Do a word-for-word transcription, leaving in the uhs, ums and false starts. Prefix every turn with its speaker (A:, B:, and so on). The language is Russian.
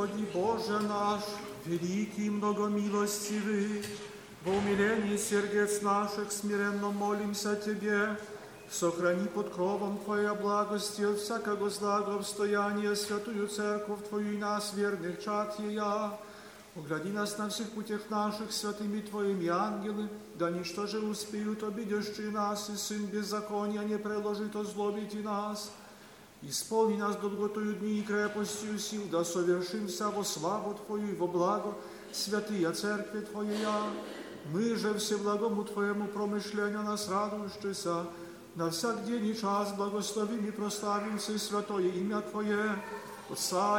A: Господи Боже наш, великий и многомилостивый, во умилении сердец наших смиренно молимся Тебе, сохрани под кровом Твоей благости от всякого злого обстояния святую Церковь Твою и нас, верных чад Ея. Огляди нас на всех путях наших святыми Твоими ангелы, да ничто же успеют обидящие нас, и сын беззакония не приложит озлобить и нас. Исполни нас долготою дни и крепостью сил, да совершимся во славу Твою и во благо святые Церкви Твоя. Мы же всеблагому Твоему промышлению нас радующийся, на всяк день и час благословим и прославимся и святое имя Твое, Отца